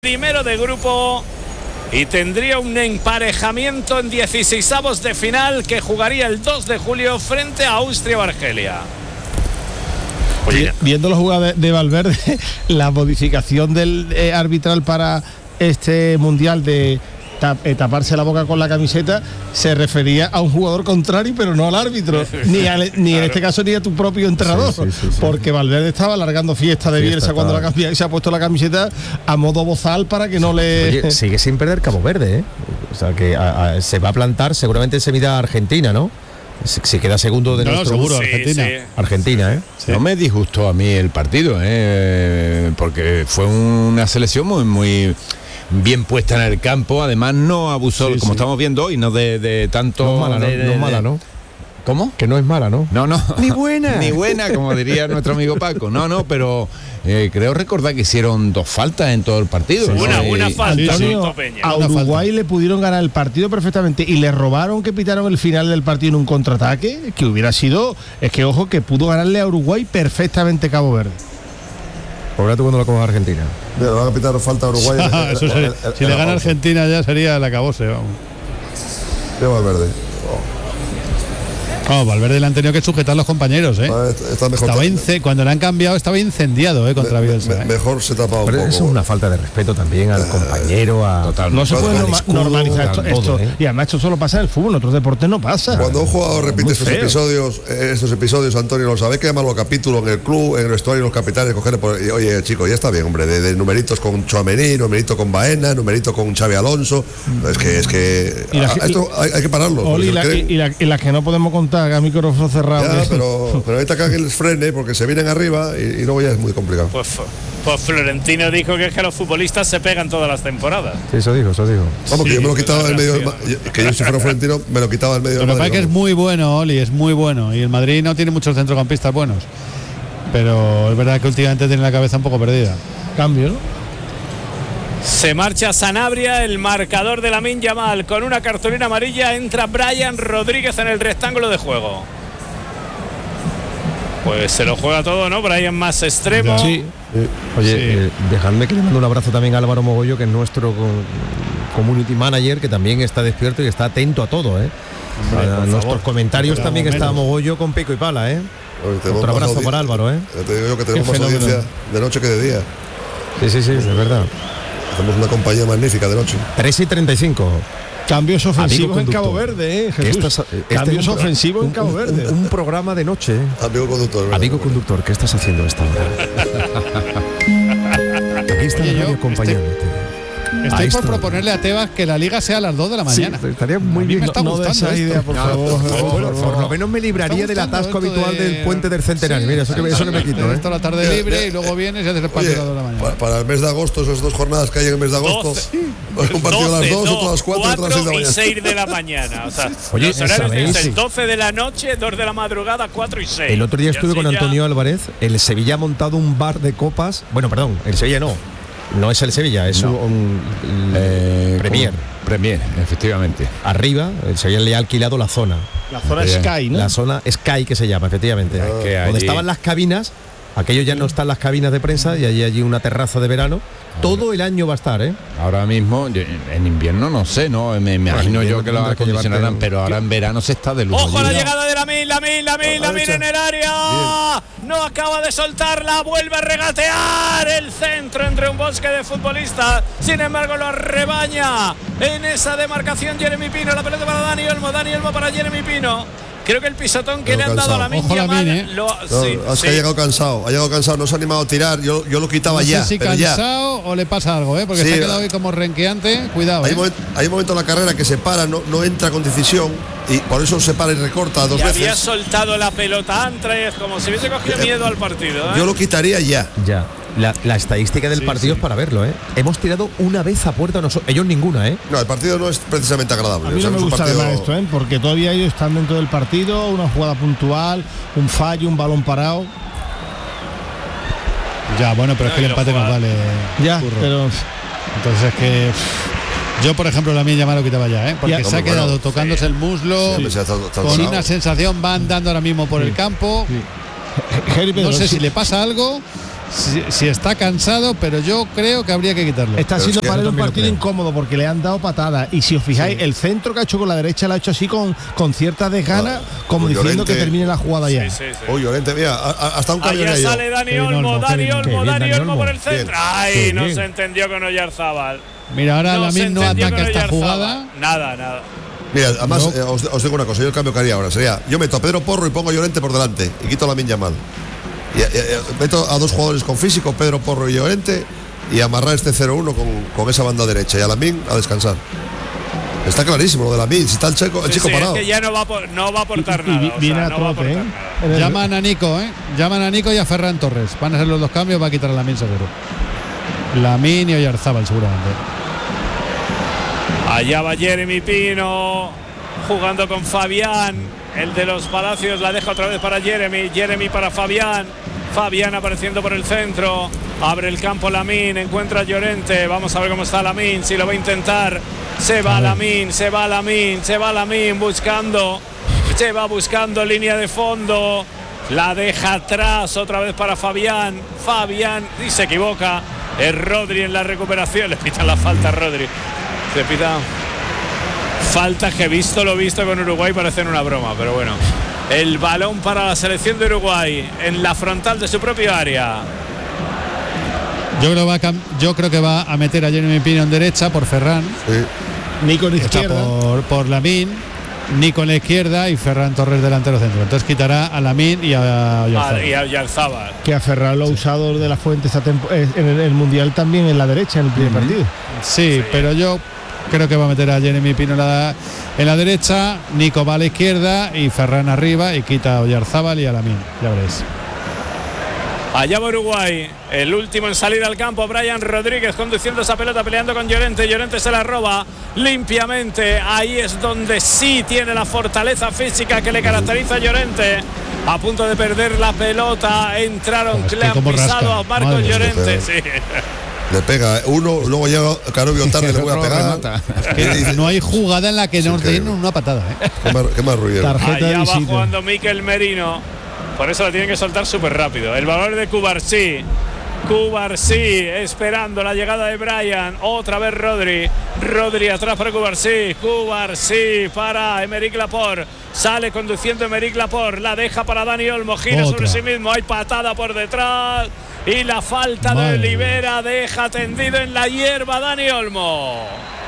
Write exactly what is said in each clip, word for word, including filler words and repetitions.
Primero de grupo y tendría un emparejamiento en dieciseisavos de final que jugaría el dos de julio frente a Austria o Argelia. Oye, viendo la jugada de, de Valverde, la modificación del eh, arbitral para este mundial de tap, eh, taparse la boca con la camiseta se refería a un jugador contrario, pero no al árbitro, ni, al, ni claro. en este caso ni a tu propio entrenador, sí, sí, sí, sí, porque sí. Valverde estaba alargando fiesta de fiesta Bielsa cuando la cambia y se ha puesto la camiseta a modo bozal para que no le... Oye, sigue sin perder Cabo Verde, ¿eh? O sea que a, a, se va a plantar, seguramente se mida a Argentina, ¿no? Si queda segundo de no, nuestro seguro, sí, Argentina. Sí. Argentina, ¿eh? Sí. No me disgustó a mí el partido, ¿eh? Porque fue una selección muy, muy bien puesta en el campo. Además, no abusó, sí, como sí. estamos viendo hoy, no de, de tanto. No es mala, de, no, no es mala, ¿no? ¿Cómo? Que no es mala, ¿no? No, no. Ni buena. Ni buena, como diría nuestro amigo Paco. No, no, pero eh, creo recordar que hicieron dos faltas en todo el partido. Sí, ¿no? Una, y, una falta. Antonio, a Uruguay falta. Le pudieron ganar el partido perfectamente y le robaron que pitaron el final del partido en un contraataque, que hubiera sido, es que ojo, que pudo ganarle a Uruguay perfectamente Cabo Verde. Por tú cuando lo cojas a Argentina. Le van a pitar falta a Uruguay. el, el, el, el, si le gana Argentina ya sería el acabose, vamos. Lleva el verde. No, Valverde le han tenido que sujetar los compañeros, ¿eh? Está mejor estaba ince- cuando le han cambiado estaba incendiado, ¿eh? Contra me, Bielsa. Me, ¿eh? Mejor se tapa un Pero poco. Eso es una falta de respeto también al compañero, a... Total. No se puede norma- normalizar esto, todo, esto. ¿eh? Y además esto solo pasa en el fútbol, en otros deportes no pasa. Cuando un jugador repite estos feo. episodios, estos episodios, Antonio, lo sabe que llaman los capítulos en el club, en el vestuario, los capitanes, coger por, y, oye, chicos, ya está bien, hombre, de, de numeritos con Tchouaméni, numerito con Baena, numerito con Xavi Alonso. Es que es que y la, a, esto hay, hay que pararlo. Oli, y, la, y, la, y las que no podemos contar a micrófono cerrado. Ya, pero Pero ahorita que les frene porque se vienen arriba y, y luego ya es muy complicado. Pues, pues Florentino dijo que es que los futbolistas se pegan todas las temporadas. Sí, eso dijo, eso dijo. Vamos, sí, que yo me lo quitaba del medio, que yo si fuera Florentino me lo quitaba del medio. Lo que pasa es que es muy bueno, Oli, es muy bueno. Y el Madrid no tiene muchos centrocampistas buenos. Pero es verdad que últimamente tiene la cabeza un poco perdida. Cambio, ¿no? Se marcha Sanabria, el marcador de Lamine Yamal con una cartulina amarilla. Entra Brian Rodríguez en el rectángulo de juego. Pues se lo juega todo, ¿no? Brian más extremo. Sí. Eh, oye, sí. eh, dejadme que le mando un abrazo también a Álvaro Mogollo, que es nuestro con, community manager, que también está despierto y está atento a todo, ¿eh? Hombre, a nuestros favor. Comentarios Pero también está Mogollo con pico y pala, ¿eh? Oye, otro abrazo para Álvaro, ¿eh? Te digo yo que tenemos más audiencia de noche que de día. Sí, sí, sí, es verdad. Hacemos una compañía magnífica de noche. tres y treinta y cinco. Cambios ofensivos en Cabo Verde, ¿eh, Jesús? Estás, este Cambios un, ofensivos un, en Cabo Verde. Un, un programa de noche. Amigo conductor. ¿verdad? Amigo conductor, ¿qué estás haciendo a esta hora? Aquí está Oye, la radio yo, acompañándote. Estoy por proponerle a Tebas que la liga sea a las dos de la mañana. Sí, estaría muy bien. Me está no, gustando no esa idea, por favor. No, por, favor, por, favor. por lo menos me libraría del atasco habitual de... del puente del Centenario. Sí, Mira, eso que, eso que me quito. ¿eh? Toda la tarde Mira, libre mira, y luego vienes y haces el partido a las dos de la mañana. Para, para el mes de agosto, esas dos jornadas que hay en el mes de agosto, doce, un partido doce, a las dos, no, otro a las cuatro, otro a las seis de la mañana. y seis de la mañana. O sea, Oye, los horarios ¿sabéis? es el doce de la noche, dos de la madrugada, cuatro y seis. El otro día y estuve con Antonio ya... Álvarez. El Sevilla ha montado un bar de copas. Bueno, perdón, el Sevilla no. No es el Sevilla, es no. un, un eh, Premier. Premier, efectivamente. Arriba, el Sevilla le ha alquilado la zona. La zona Sky, ¿no? La zona Sky que se llama, efectivamente. Ah, que donde allí... estaban las cabinas, aquello ya no están las cabinas de prensa y allí allí una terraza de verano. Todo el año va a estar, ¿eh? Ahora mismo, yo, en invierno no sé, ¿no? Me, me imagino yo que lo acondicionarán, pero ahora en verano se está de lujo. ¡Ojo a la llegada de Lamine, Lamine, Lamine, Lamine en el área! No acaba de soltarla, vuelve a regatear el centro entre un bosque de futbolistas. Sin embargo, lo rebaña en esa demarcación Jeremy Pino. La pelota para Dani Olmo, Dani Olmo para Jeremy Pino. Creo que el pisotón que le han dado a Lamine Yamal ¿eh? lo, no, sí, es sí. que ha llegado cansado, ha llegado cansado, no se ha animado a tirar, yo, yo lo quitaba no ya. No sé si pero cansado ya. o le pasa algo, ¿eh? Porque sí, se ha quedado hoy como renqueante, cuidado. Hay, ¿eh? moment, hay un momento en la carrera que se para, no, no entra con decisión y por eso se para y recorta dos y veces. Había soltado la pelota antes, como si hubiese cogido miedo al partido, ¿eh? Yo lo quitaría ya. Ya. La, la estadística del sí, partido sí. es para verlo, ¿eh? Hemos tirado una vez a puerta nosotros, ellos ninguna, ¿eh? No, el partido no es precisamente agradable. A mí no o sea, me gusta partido... además esto, ¿eh? Porque todavía ellos están dentro del partido, una jugada puntual, un fallo, un balón parado. Ya, bueno, pero no, es que el empate nos vale. Ya, curro. pero entonces es que pff, yo, por ejemplo, la mía Yamal lo quitaba ya, ¿eh? Porque ya, se ha quedado bueno, tocándose sí. el muslo, sí, está, está con una sensación, va andando ahora mismo por sí. el campo. Sí. No sé si le pasa algo si, si está cansado, pero yo creo que habría que quitarlo. Está Pero siendo es que para él yo un partido incómodo porque le han dado patadas. Y si os fijáis, sí. el centro que ha hecho con la derecha lo ha hecho así con, con cierta desgana, ah, como diciendo Llorente, que termine la jugada ya. Sí, sí, sí. Uy, Llorente, mira, hasta un cambio. Allá sale Dani Olmo, Dani Olmo, Dani Olmo por el centro. Bien. Ay, Bien. no se entendió con Oyarzábal. Mira, ahora no Lamine no ataca esta jugada. Nada, nada. Mira, además, no. eh, os, os digo una cosa, yo el cambio que haría ahora sería, yo meto a Pedro Porro y pongo a Llorente por delante y quito a Lamine Yamal. Y, y, y meto a dos jugadores con físico, Pedro Porro y Llorente, y amarrar este cero uno con, con esa banda derecha y a Lamine a descansar. Está clarísimo lo de Lamine, si está el chico, el sí, chico sí, parado. Es que ya no va, por, no va a aportar y, y, nada. Y viene o sea, a no trote, va a ¿eh? nada. Llaman a Nico, ¿eh? Llaman a Nico y a Ferran Torres. Van a ser los dos cambios, va a quitar a Lamine seguro. Lamine y Oyarzábal seguramente. Allá va Jeremy Pino jugando con Fabián, el de los Palacios, la deja otra vez para Jeremy, Jeremy para Fabián, Fabián apareciendo por el centro, abre el campo Lamine, encuentra a Llorente, vamos a ver cómo está Lamine, si lo va a intentar, se va Lamine, se va Lamine, se va Lamine buscando, se va buscando línea de fondo, la deja atrás otra vez para Fabián, Fabián y se equivoca, es Rodri en la recuperación, le pitan la falta a Rodri, se pita falta que visto lo visto con Uruguay parecen una broma, pero bueno. El balón para la selección de Uruguay en la frontal de su propio área. Yo creo, va a, yo creo que va a meter a Jeremy Pino en derecha por Ferran. Sí. Nico en izquierda. Por, por Lamine, Nico en la izquierda y Ferran Torres delantero centro. Entonces quitará a Lamine y a Oyarzábal. Y a Oyarzábal. Que a Ferran lo ha usado de la Fuente esta en el, el Mundial también en la derecha en el primer uh-huh. partido. Sí, sí, pero yo creo que va a meter a Jeremy Pino en la, en la derecha, Nico va a la izquierda y Ferran arriba y quita a Oyarzábal y a Lamine, ya veréis. Allá va Uruguay, el último en salir al campo, Brian Rodríguez conduciendo esa pelota, peleando con Llorente, Llorente se la roba limpiamente, ahí es donde sí tiene la fortaleza física que le caracteriza a Llorente, a punto de perder la pelota, entraron, es que le han pisado a Marcos Llorente, sí. Le pega uno, luego llega Canovio tarde, le voy a pegar. Que no hay jugada en la que sí, nos den una patada. ¿eh? Qué más, qué más ruido. Allá va jugando Mikel Merino. Por eso la tienen que soltar súper rápido. El valor de Cubarsí. Cubarsí esperando la llegada de Brian. Otra vez Rodri. Rodri atrás para Cubarsí. Cubarsí para Emerick Laporte. Sale conduciendo Emerick Laporte. La deja para Dani Olmo. Gira Otra. sobre sí mismo. Hay patada por detrás. Y la falta Madre. de Olivera deja tendido en la hierba Dani Olmo.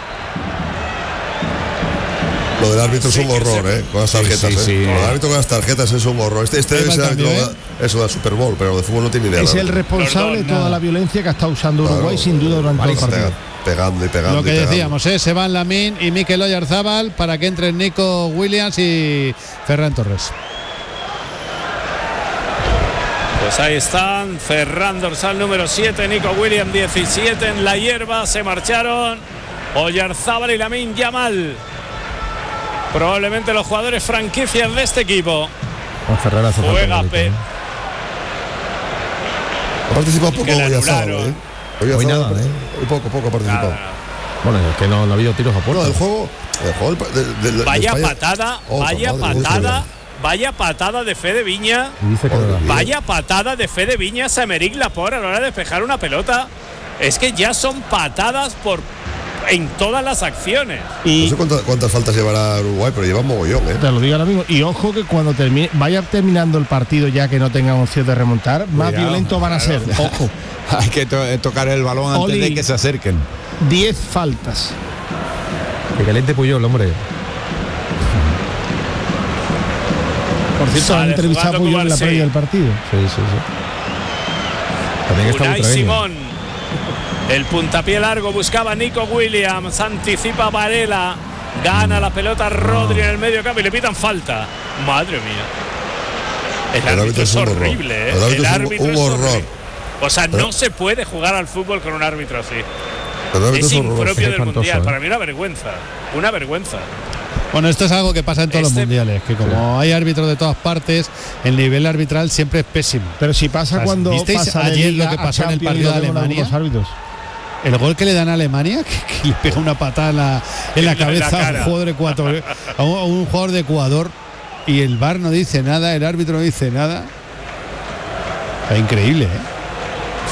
Lo del árbitro es un horror, ¿eh? Con las tarjetas, sí, sí, ¿eh? Sí. Lo del árbitro con las tarjetas es un horror. Este, este es el, ¿eh? Eso del Super Bowl, pero de fútbol no tiene idea. Es el responsable de toda nada. la violencia que ha estado usando Uruguay, claro, sin duda, durante el partido. Pegando y pegando. Lo que y pegando. decíamos, ¿eh? Se van Lamine y Mikel Oyarzábal para que entren Nico Williams y Ferran Torres. Pues ahí están, Ferran dorsal número siete, Nico Williams diecisiete en la hierba, se marcharon Oyarzábal y Lamine Yamal. Probablemente los jugadores franquicias de este equipo. Ferran hace Juega P. Ha participado poco Oyarzábal, ¿eh? Hoy nada, ¿eh? Muy poco, poco ha participado. Nada. Bueno, es que no, no ha habido tiros a puerta. No, el juego, el juego de, de, de vaya España. patada, oh, vaya madre, patada. Vaya patada de Fede Viña. Dice que no Vaya patada de Fede Viña a Emerick Laporte a la hora de despejar una pelota. Es que ya son patadas por en todas las acciones. Y no sé cuántas, cuántas faltas llevará Uruguay, pero lleva un mogollón, ¿eh? Te lo digo ahora mismo. Y ojo que cuando termine, vaya terminando el partido ya que no tengan opción de remontar, más Cuidado, violentos van a ser. Ojo. Hay que to tocar el balón antes Oli, de que se acerquen. diez faltas. Que caliente Puyol, hombre. Por cierto, han entrevistado a Puyol en la previa del partido. Sí, sí, sí. También está Unai Simón. El puntapié largo buscaba Nico Williams. Anticipa Varela. Gana la pelota Rodri en el medio campo y le pitan falta. Madre mía. El, el árbitro es horrible, ¿eh? El árbitro es un horror. O sea, no se puede jugar al fútbol con un árbitro así. Es impropio del mundial. Para mí una vergüenza. Una vergüenza. Bueno, esto es algo que pasa en todos este, los mundiales, que como sí. hay árbitros de todas partes, el nivel arbitral siempre es pésimo. Pero si pasa Así, cuando ¿visteis pasa ayer lo que pasó en el partido de Alemania? El gol que le dan a Alemania, que, que le pega una patada en la, en la cabeza la a, un jugador de Ecuador, a, un, a un jugador de Ecuador y el V A R no dice nada, el árbitro no dice nada. Es increíble, ¿eh?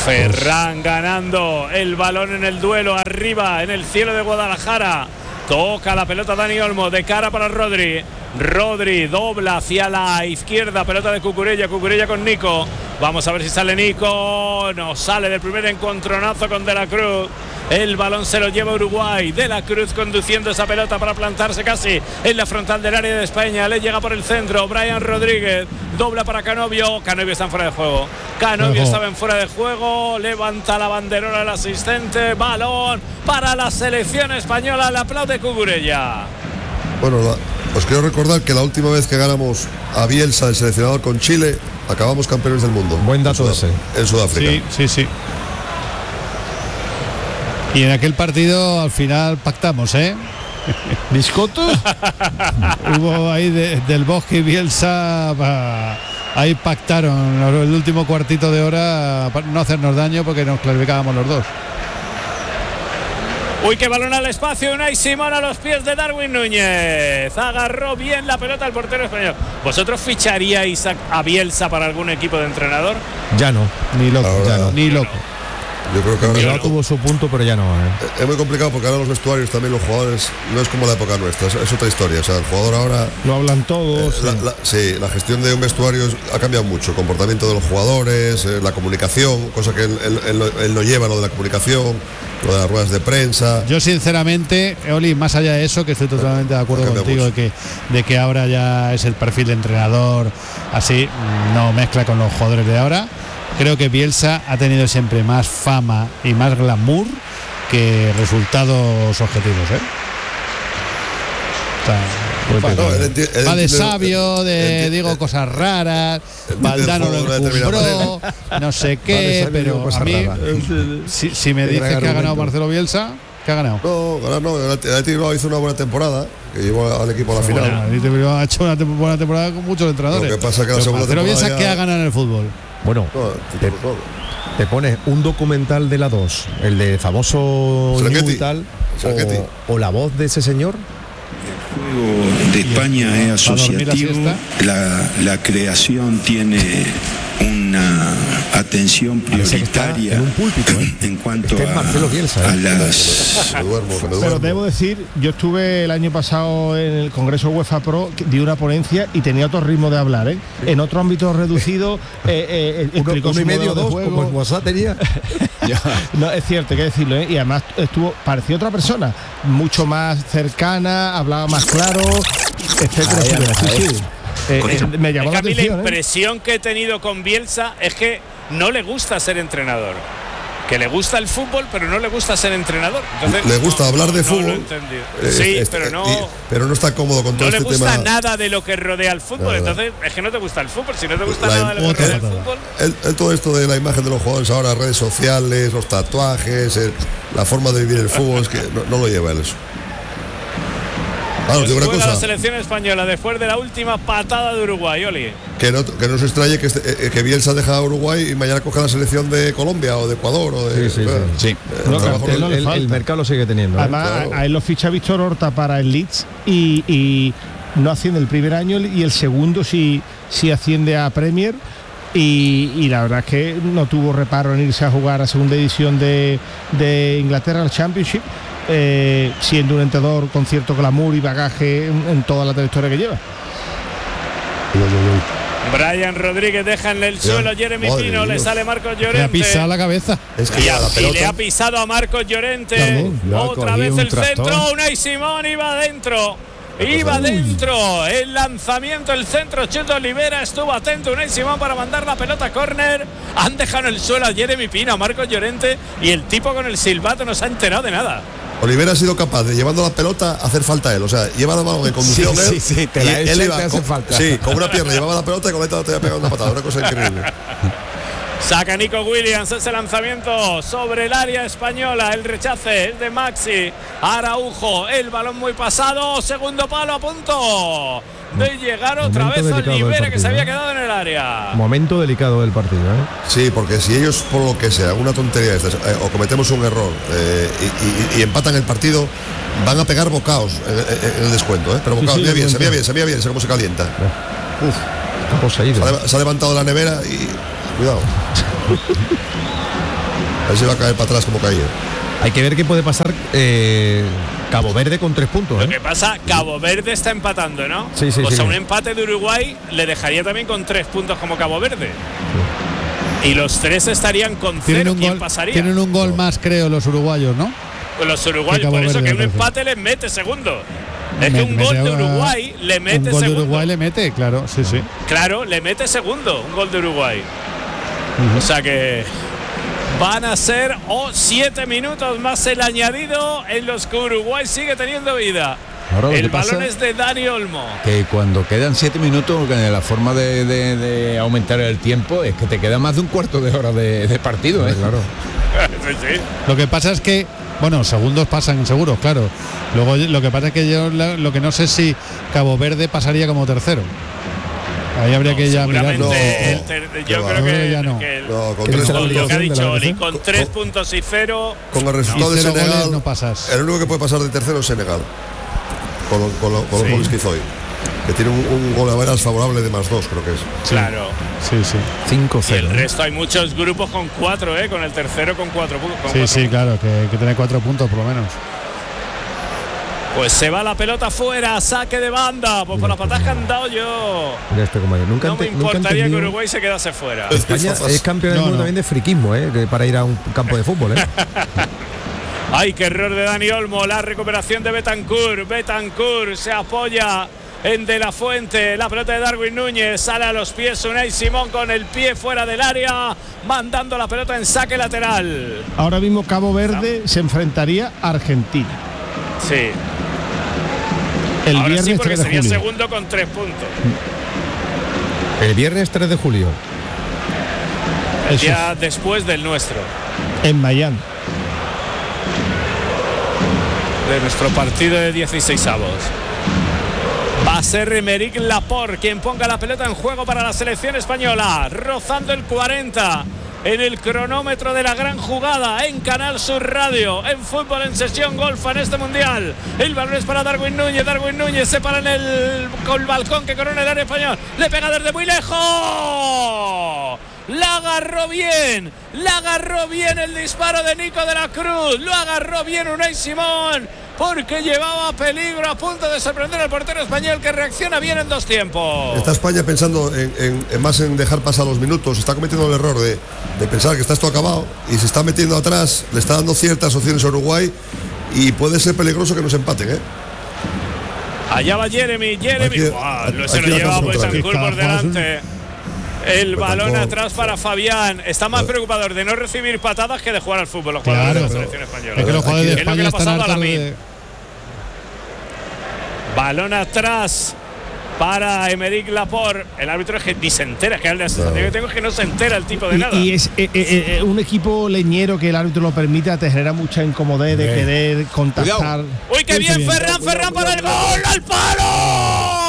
Ferran ganando el balón en el duelo arriba en el cielo de Guadalajara. Toca la pelota Dani Olmo, de cara para Rodri. Rodri dobla hacia la izquierda, pelota de Cucurella, Cucurella con Nico. Vamos a ver si sale Nico. No sale del primer encontronazo con De la Cruz. El balón se lo lleva Uruguay. De la Cruz conduciendo esa pelota para plantarse casi en la frontal del área de España. Le llega por el centro Brian Rodríguez. Dobla para Canovio. Canovio está en fuera de juego. Canovio uh-huh. estaba en fuera de juego. Levanta la banderola el asistente. Balón para la selección española. Le aplaude Cucurella. Bueno, la, os quiero recordar que la última vez que ganamos a Bielsa, el seleccionador con Chile, acabamos campeones del mundo. Buen dato ese. En Sudáfrica. Sí, sí, sí. Y en aquel partido al final pactamos, ¿eh? ¿Biscoto? Hubo ahí de, del Bosque y Bielsa, bah, ahí pactaron el último cuartito de hora para no hacernos daño porque nos clasificábamos los dos. Uy, qué balón al espacio, Unai Simón a los pies de Darwin Núñez. Agarró bien la pelota el portero español. ¿Vosotros ficharíais a, a Bielsa para algún equipo de entrenador? Ya no, ni loco, ahora, ya no. Ni loco. Yo creo que ahora ya tuvo su punto, pero ya no. ¿eh? Es muy complicado porque ahora los vestuarios también, los jugadores, no es como la época nuestra, es, es otra historia. O sea, el jugador ahora. Lo hablan todos. Eh, la, la, sí, la gestión de un vestuario ha cambiado mucho. El comportamiento de los jugadores, eh, la comunicación, cosa que él, él, él, él no lleva, lo de la comunicación, lo de las ruedas de prensa. Yo, sinceramente, Oli, más allá de eso, que estoy totalmente de acuerdo contigo de que, de que ahora ya es el perfil de entrenador, así, no mezcla con los jugadores de ahora. Creo que Bielsa ha tenido siempre más fama y más glamour que resultados objetivos, ¿eh? O sea, pues, no, él enti- él va de sabio, de digo él, cosas raras, Valdano lo encumbró, no sé qué, pero a mí, si, si me dices que ha ganado Marcelo Bielsa, ¿qué ha ganado? No, ganar no, el Atlético hizo una buena temporada, que llevó al equipo a la sí, final. Bueno, el Atlético ha hecho una buena temporada con muchos entrenadores. Lo que pasa es que la segunda Marcelo Bielsa, ya... ¿qué ha ganado en el fútbol? Bueno, no, te, te pones un documental de la dos, el de famoso Ñu y tal, o, o la voz de ese señor. El juego de España es asociativo, la, la creación tiene una atención prioritaria en, un púlpito, ¿eh? en cuanto este a, Marcelo Bielsa, ¿eh? a las... Me duermo, me duermo. Pero debo decir, yo estuve el año pasado en el Congreso UEFA Pro, di una ponencia y tenía otro ritmo de hablar, ¿eh? Sí. En otro ámbito reducido, eh, eh, explicó uno, uno y medio, dos, juego. como el WhatsApp tenía. No, es cierto, hay que decirlo, ¿eh? Y además estuvo, parecía otra persona, mucho más cercana, hablaba más claro, etcétera, ahí, etcétera. Ahí. Sí, sí. Eh, eh, me llamó es que la a mí atención, la impresión ¿eh? que he tenido con Bielsa es que no le gusta ser entrenador, que le gusta el fútbol pero no le gusta ser entrenador. Entonces, le gusta no, hablar de no, fútbol, no lo he entendido. eh, sí, este, pero no y, pero no está cómodo con todo no este le gusta tema. nada de lo que rodea al fútbol. Nada. Entonces es que no te gusta el fútbol. Si no te gusta la, nada de lo que rodea el fútbol, el, el, todo esto de la imagen de los jugadores ahora, redes sociales, los tatuajes, el, la forma de vivir el fútbol, es que no, no lo lleva él eso. Claro, una cosa. La selección española después de la última patada de Uruguay, Oli. Que no, que no se extrañe que, este, que Bielsa deja a Uruguay y mañana coge la selección de Colombia o de Ecuador o de. Sí, sí, eh, sí. sí. Eh, no, el, el, el, el mercado lo sigue teniendo. Además, ¿eh? claro. A él lo ficha Víctor Horta para el Leeds y, y no asciende el primer año y el segundo sí, sí asciende a Premier. Y, y la verdad es que no tuvo reparo en irse a jugar a segunda edición de, de Inglaterra, al Championship. Eh, siendo un entrenador con cierto glamour y bagaje en, en toda la trayectoria que lleva. Brian Rodríguez deja en el suelo a Jeremy Madre Pino, Dios. Le sale Marcos Llorente. Le ha pisado la cabeza. Es que y, a, la y le ha pisado a Marcos Llorente. Claro, otra vez el tractor. Centro, Unai Simón iba adentro. Iba dentro el lanzamiento, el centro, Chuto Olivera estuvo atento Unai Simón para mandar la pelota a córner. Han dejado en el suelo a Jeremy Pino, a Marcos Llorente y el tipo con el silbato no se ha enterado de nada. Olivera ha sido capaz de, llevando la pelota, hacer falta a él. O sea, lleva la mano de conducción. Sí, él, sí, sí, te la él iba te hace con, falta. Sí, con una pierna llevaba la pelota y con la otra te había pegado una patada. Una cosa increíble. Saca Nico Williams ese lanzamiento sobre el área española. El rechace es de Maxi Araujo. El balón muy pasado. Segundo palo a punto de llegar otra vez a Olivera, que se había quedado en el área. Momento delicado del partido, ¿eh? Sí, porque si ellos, por lo que sea, una tontería de estas, eh, o cometemos un error eh, y, y, y empatan el partido, van a pegar bocaos en, en, en el descuento, ¿eh? Pero bocaos, sí, sí, bien, se veía bien, se veía bien, se ve cómo se calienta. Uf, se, ha, se ha levantado la nevera y cuidado. A ver si va a caer para atrás como caía. Hay que ver qué puede pasar eh, Cabo Verde con tres puntos. ¿eh? Lo que pasa, Cabo Verde está empatando, ¿no? Sí, sí, o sí. sea, un empate de Uruguay le dejaría también con tres puntos como Cabo Verde. Sí. Y los tres estarían con cero. ¿Quién gol, pasaría? Tienen un gol más, creo, los uruguayos, ¿no? Pues los uruguayos, por eso Verde, que un empate les mete segundo. Es me, que un gol de Uruguay le mete segundo. Un gol segundo. de Uruguay le mete, claro, sí, sí. Claro, le mete segundo, un gol de Uruguay. Uh-huh. O sea que van a ser oh, siete minutos más el añadido en los que Uruguay sigue teniendo vida. Ahora, el balón es de Dani Olmo. Que cuando quedan siete minutos, la forma de, de, de aumentar el tiempo es que te queda más de un cuarto de hora de, de partido, ¿eh? Claro. Sí, sí. Lo que pasa es que, bueno, segundos pasan seguros, claro. Luego lo que pasa es que yo lo que no sé si Cabo Verde pasaría como tercero. Ahí habría no, que ya mirarlo. No, ter, yo no, creo que, ya no. que el, no, con, que tres, con lo que ha dicho Oli, con, con tres puntos y cero. Con el resultado y de cero Senegal, no pasas. El único que puede pasar de tercero es Senegal. Con, lo, con, lo, con sí. los goles que hizo hoy. Que tiene un, un gol a veras favorable de más dos, creo que es. Claro. Sí, sí. cinco cero. El resto hay muchos grupos con cuatro, ¿eh? Con el tercero con cuatro puntos. Sí, cuatro sí, puntos. Claro, que, que tiene cuatro puntos por lo menos. Pues se va la pelota fuera, saque de banda, pues por las patas que han dado yo. Este, nunca no me importaría que Uruguay se quedase fuera. España es campeón del no, mundo no. también de friquismo, ¿eh? Para ir a un campo de fútbol, ¿eh? Ay, qué error de Dani Olmo, la recuperación de Betancur. Betancur se apoya en De La Fuente, la pelota de Darwin Núñez, sale a los pies Unai Simón con el pie fuera del área, mandando la pelota en saque lateral. Ahora mismo Cabo Verde ¿no? se enfrentaría a Argentina. Sí. El Ahora viernes sí, porque tres de sería julio. segundo con tres puntos. El viernes tres de julio. El Eso día es. después del nuestro. En Miami. De nuestro partido de dieciseisavos. Va a ser Aymeric Laporte quien ponga la pelota en juego para la selección española, rozando el cuarenta en el cronómetro de la gran jugada en Canal Sur Radio, en Fútbol en Sesión Golfa en este mundial. El balón es para Darwin Núñez. Darwin Núñez se para en el, con el balcón que corona el área español. Le pega desde muy lejos. La agarró bien, la agarró bien el disparo de Nico de la Cruz, lo agarró bien Unai Simón, porque llevaba peligro, a punto de sorprender al portero español, que reacciona bien en dos tiempos. Está España pensando en, en, en más en dejar pasar los minutos, está cometiendo el error de, de pensar que está esto acabado y se está metiendo atrás, le está dando ciertas opciones a Uruguay y puede ser peligroso que nos empaten, ¿eh? Allá va Jeremy, Jeremy, aquí, wow, se lo lleva Betancur por delante. El balón atrás para Fabián. Está más preocupado de no recibir patadas que de jugar al fútbol. Los jugadores claro, de la selección española. Es que los jugadores de España es están hartos de... Balón atrás para Aymeric Laporte. El árbitro es que ni se entera. Es que la sensación que tengo es que no se entera el tipo de y, nada. Y es eh, eh, un equipo leñero que el árbitro lo permita, te genera mucha incomodidad de querer contactar. Cuidado. Uy, qué bien, bien, Ferran, cuidado, Ferran cuidado, para cuidado, el gol, al palo.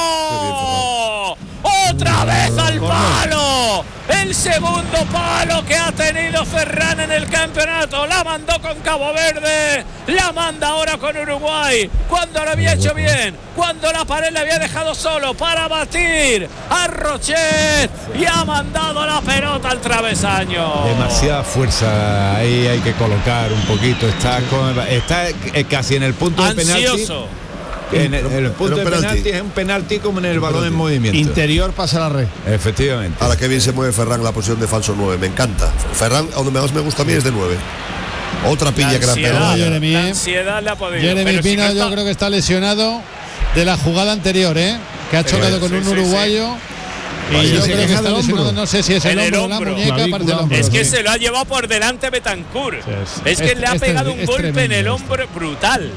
Otra vez al palo. El segundo palo que ha tenido Ferran en el campeonato. La mandó con Cabo Verde, la manda ahora con Uruguay, cuando lo había hecho bien, cuando la pared le había dejado solo para batir a Rochet, y ha mandado la pelota al travesaño. Demasiada fuerza ahí, hay que colocar un poquito. Está, con, está casi en el punto de penalti. En el, en el punto de penalti. penalti es un penalti como en el balón penalti. en movimiento. Interior pasa la red. Efectivamente. Ahora qué bien se mueve Ferran en la posición de falso nueve, me encanta. Ferran, donde más me gusta a mí es de nueve. Otra piña que la pegó. Jeremy, la ansiedad le ha podido. Jeremy Pino, si yo creo que está lesionado de la jugada anterior, ¿eh? Que ha chocado sí, con sí, un sí, uruguayo. Sí. Y yo creo que está lesionado, no sé si es el hombro o la muñeca. El hombro, es que sí. se lo ha llevado por delante Betancur. Sí, es, es que este, le ha pegado este, un golpe tremendo, en el hombro este. brutal.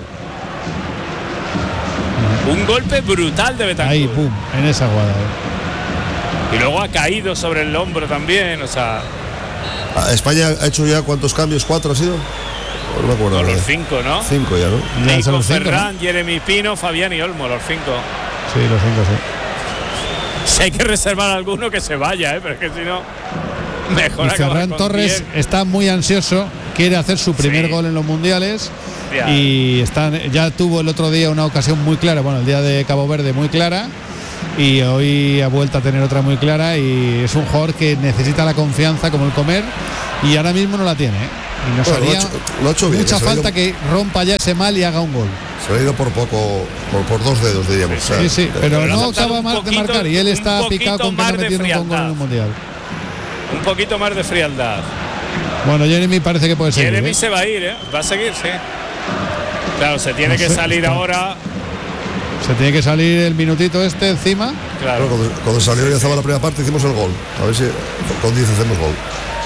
Un golpe brutal de Betancur. Ahí, pum, en esa jugada. ¿eh? Y luego ha caído sobre el hombro también, o sea. España ha hecho ya cuántos cambios, cuatro ha sido. No me acuerdo. No, los cinco, ¿no? Cinco ya, ¿no? Nico, Ferran, ¿no? Jeremy Pino, Fabián y Olmo, los cinco. Sí, los cinco, sí. Si hay que reservar alguno que se vaya, ¿eh? Pero es que si no, mejor. Y Ferran Torres diez. Está muy ansioso, quiere hacer su primer sí. gol en los mundiales. Ya. Y están, ya tuvo el otro día una ocasión muy clara, bueno, el día de Cabo Verde muy clara, y hoy ha vuelto a tener otra muy clara y es un jugador que necesita la confianza como el Comer y ahora mismo no la tiene, ¿eh? Y nos bueno, haría lo ha hecho, lo ha hecho bien, mucha falta ido, que rompa ya ese mal y haga un gol. Se ha ido por poco, por, por dos dedos, diríamos. Sí, o sea, sí, pero, pero no acaba poquito, de marcar y él está picado con que no metiera un gol en el Mundial. Un poquito más de frialdad. Bueno, Jeremy parece que puede seguir. Jeremy ¿eh? se va a ir, ¿eh? Va a seguir, sí. Claro, se tiene no que sé, salir está. ahora. Se tiene que salir el minutito este encima. Claro. Bueno, cuando, cuando salió ya estaba la primera parte, hicimos el gol. A ver si con diez hacemos gol.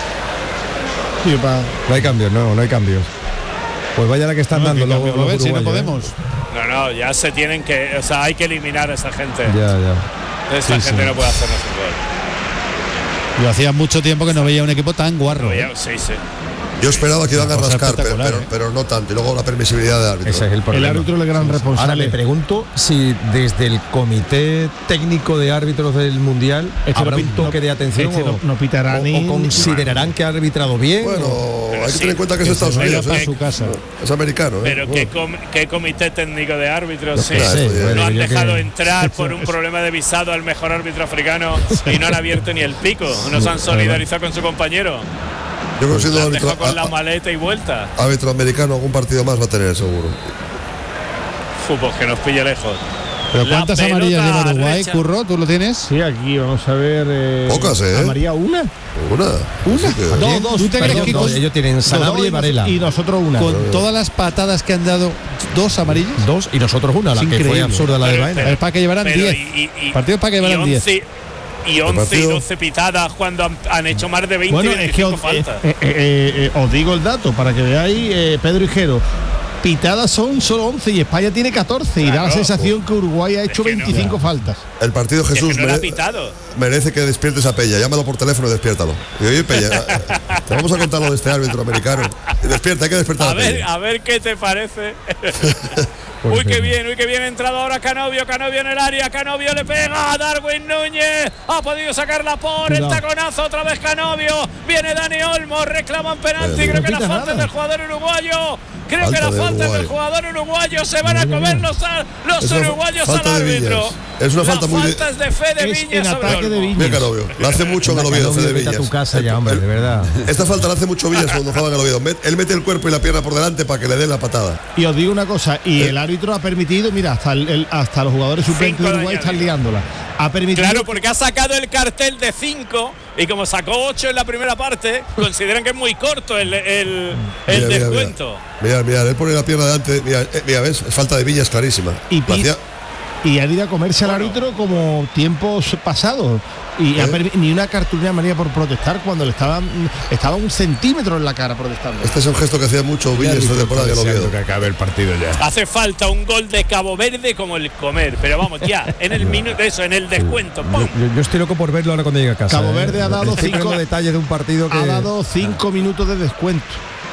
Sí, pa. No hay cambios, no, no hay cambios. Pues vaya la que están no, dando luego cambio, los ver, si no uruguayos, podemos. ¿eh? No, no, ya se tienen que, o sea, hay que eliminar a esa gente. Ya, ya. Esta Sí, gente sí. no puede hacernos un gol. Yo hacía mucho tiempo que no veía un equipo tan guarro. No, ¿eh? ya, sí, sí. Yo esperaba que iban a Una cosa rascar, pero, espectacular, pero, ¿eh? pero no tanto. Y luego la permisibilidad de árbitro. Ese es el El problema. árbitro es el gran responsable. Ahora me pregunto si desde el comité técnico de árbitros del Mundial Este habrá no un pi- toque no- de atención este o, no- no pitará o- ni- o considerarán que ha arbitrado bien. Bueno, Pero hay que sí, tener en cuenta que es que Estados se vaya Unidos. para ¿eh? su casa. Es americano. ¿eh? Pero Bueno. ¿qué, com- qué comité técnico de árbitros? No, Sí. claro, Sí, esto ya- bueno, No han yo dejado que- entrar por un problema de visado al mejor árbitro africano y no han abierto ni el pico. No se han solidarizado con su compañero. Yo creo que siendo Lo han árbitro, dejado con la a- maleta y vuelta. a- árbitro americano algún partido más va a tener seguro. Fútbol que nos pille lejos. Pero La ¿cuántas pelota amarillas lleva Uruguay, derecha. Curro? ¿Tú lo tienes? Sí, aquí vamos a ver. Eh, Pocas, ¿eh? Amarilla una. Una. Una. Así que- Dos, dos. ¿Tú te crees Perdón, que no, con, ellos tienen Sanabria y Varela. Y nosotros una. con todas las patadas que han dado, dos amarillas? Dos y nosotros una, la Es que fue increíble. absurda la de Pero- Baena. Es para que llevaran Pero diez. y- y- y- Partidos para que y llevaran diez. once Y once y partido- doce pitadas cuando han, han hecho más de veinte Bueno, y es que os, veinticinco eh, faltas. eh, eh, eh, os digo el dato para que veáis, eh, Pedro Hijero. Pitadas son solo once y España tiene catorce y da la Claro. sensación que Uruguay ha hecho que no. veinticinco faltas. El partido Es Jesús que no era mere- pitado. merece que despiertes a Pella. Llámalo por teléfono y despiértalo. Y oye, Pella, te vamos a contar lo de este árbitro americano. Y despierta, hay que despertar a, A ver, Pella. a ver qué te parece. Uy, qué bien, uy, qué bien ha entrado ahora Canovio, Canovio en el área, Canovio le pega a Darwin Núñez, ha podido sacarla por el Cuidado. taconazo, otra vez Canovio, viene Dani Olmo, reclaman penalti, Eh, creo no que la pita falta es nada. del jugador uruguayo, creo Falta que la de falta es del Uruguay. jugador uruguayo, se van a comer los, a- los Es una uruguayos falta al de árbitro. Villas. Es una La falta muy de- falta es de Fede Es Viñas en sobre ataque de Olmo. Viñas. Mira Canovio, la hace mucho en el Oviedo, Canovio, Fede vete a Villas. tu casa ya, hombre, de verdad. Esta falta la hace mucho Villas cuando juega en el Oviedo. Met- Él mete el cuerpo y la pierna por delante para que le den la patada. Y os digo una cosa, y el árbitro ha permitido, mira, hasta el, el- hasta los jugadores suplentes Cinco de de Uruguay están añadido. liándola. Ha permitido Claro, porque ha sacado el cartel de cinco y como sacó ocho en la primera parte, consideran que es muy corto el, el, el Mira, mira, descuento. Mira, mira, él pone la pierna delante. Mira, eh, mira, ves, es falta de Villas clarísima. Y La pi- hacía- y han ido a comerse al árbitro como tiempos pasados. Y ha ¿Eh? permi- ni una cartulina amarilla por protestar cuando le estaban estaba un centímetro en la cara protestando. Este es un gesto que hacía mucho Villas esta temporada en el Oviedo. que acabe el partido ya. Hace falta un gol de Cabo Verde como el comer, pero vamos, ya, en el minuto, eso, en el descuento. ¡pum! Yo, yo- yo estoy loco por verlo ahora cuando llegue a casa. Cabo ¿eh? Verde ha dado Estoy cinco- viendo detalles de un partido que Ha dado cinco minutos de descuento.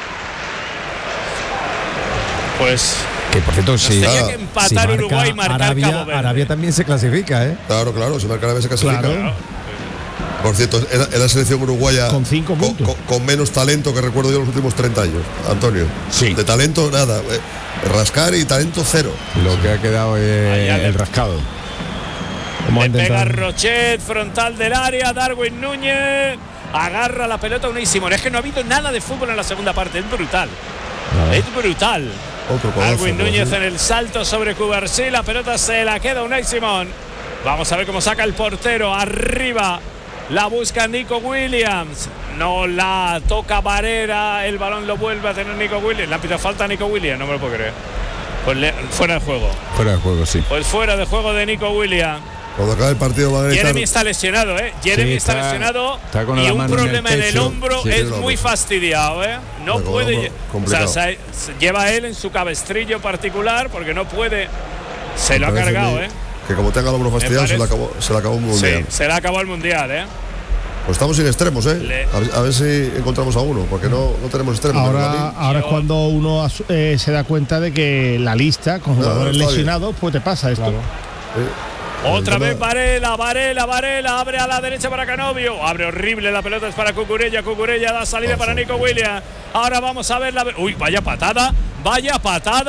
Pues que por cierto si, tenía Ah, que empatar si marca Uruguay y marcar Arabia, Cabo Verde. Arabia también se clasifica, ¿eh? Claro, claro, si marca la vez se clasifica. Claro. Por cierto, era, era la selección uruguaya Con cinco con, puntos. con- con menos talento que recuerdo yo los últimos treinta años, Antonio. Sí. De talento, nada. eh, rascar y talento cero. Lo que ha quedado es Allá le- el rascado. Como Le han pega intentado. Rochet, frontal del área, Darwin Núñez agarra la pelota Unai Simón. Es que no ha habido nada de fútbol en la segunda parte, es brutal. Es brutal. Otro codazo, Darwin pero Núñez sí. en el salto sobre Cubarsí, la pelota se la queda Unai Simón. Vamos a ver cómo saca el portero arriba. La busca Nico Williams. No la toca Varela. El balón lo vuelve a tener Nico Williams. La pita falta a Nico Williams, no me lo puedo creer. Pues le- fuera de juego. Fuera de juego, sí. Pues fuera de juego de Nico Williams. Cuando acabe el partido van a gritar. Jeremy está lesionado, ¿eh? Jeremy Sí, está, está- lesionado está con y la un mano en el problema en el, pecho. hombro Sí, es sí, muy no, fastidiado, ¿eh? No Con el puede. hombro O sea, complicado. se, se lleva él en su cabestrillo particular porque no puede. Se lo ha Parece cargado, que- ¿eh? Que como tenga el hombro fastidiado, se le parece. acabó, se le acabó un mundial. Sí, se le acabó el mundial, ¿eh? Pues estamos sin extremos, ¿eh? Le- A ver, a ver si encontramos a uno, porque no, no tenemos extremos. Ahora, ahora es cuando uno asu- eh, se da cuenta de que la lista con No, jugadores está bien. lesionados, pues te pasa esto. Otra el vez tema- Varela, Varela, Varela, abre a la derecha para Canovio, abre horrible, la pelota es para Cucurella, Cucurella da salida Oh, para sí. Nico Williams. Ahora vamos a ver la. Uy, vaya patada, vaya patada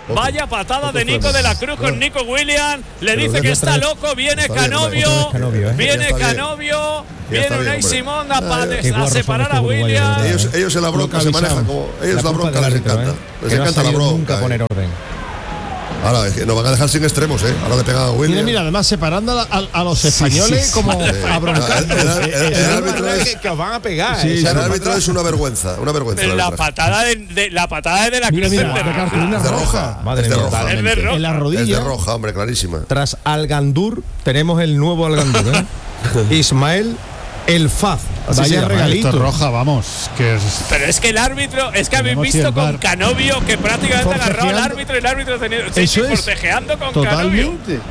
Vaya patada de Nico de la Cruz con Nico Williams. Le dice que está loco. Viene Canovio. Viene Canovio. Viene Unai Simón a, a separar a Williams. Ellos, ellos en la bronca se manejan como. Ellos la bronca les encanta. Les encanta la bronca. Nunca poner orden. Ahora, nos van a dejar sin extremos, ¿eh? Ahora le pega a Williams. Mira, mira, además separando a, a, a los españoles sí, sí, como sí. a broncar. El, el, el, el árbitro es que, que os van a pegar. Sí, el árbitro es una vergüenza, una vergüenza. La patada de, de la patada de la Cruz mira, mira, de cartulina roja. roja. Madre es de mía, roja. Es de roja. En la rodilla. Es de roja, hombre, clarísima. Tras Algandur tenemos el nuevo Algandur, ¿eh? Ismael El Faz. Vaya regalito roja, vamos. Que es... Pero es que el árbitro, es que habéis visto con Canovio que prácticamente agarró al árbitro y el árbitro ha tenido sí, sí, forcejeando con totalmente. Canovio.